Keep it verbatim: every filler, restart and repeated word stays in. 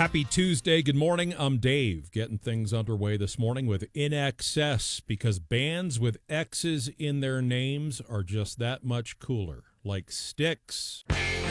Happy Tuesday. Good morning. I'm Dave, getting things underway this morning with In Excess, because bands with X's in their names are just that much cooler, like Styx.